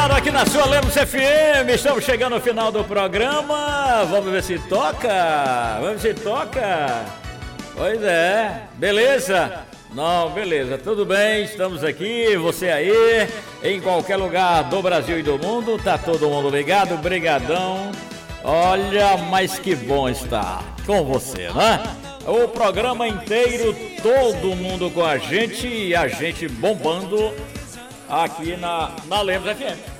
claro, aqui na sua Lemos FM, estamos chegando ao final do programa. Vamos ver se toca. Pois é, beleza? Não, beleza, tudo bem, estamos aqui, você aí, em qualquer lugar do Brasil e do mundo, tá todo mundo ligado, brigadão. Olha, mas que bom estar com você, né? O programa inteiro, todo mundo com a gente e a gente bombando aqui na Lemos FM.